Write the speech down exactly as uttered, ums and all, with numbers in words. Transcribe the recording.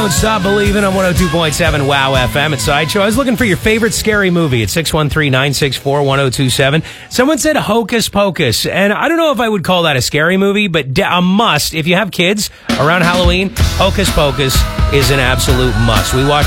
Don't Stop Believing on one oh two point seven Wow F M at Sideshow. I was looking for your favorite scary movie at six one three, nine six four, one oh two seven. Someone said Hocus Pocus, and I don't know if I would call that a scary movie, but a must. If you have kids around Halloween, Hocus Pocus is an absolute must. We watched